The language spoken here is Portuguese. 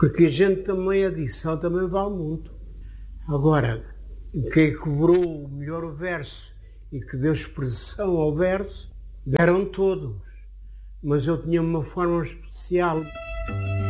Porque a gente também, a edição também vale muito. Agora, quem cobrou o melhor verso e que deu expressão ao verso, deram todos. Mas eu tinha uma forma especial.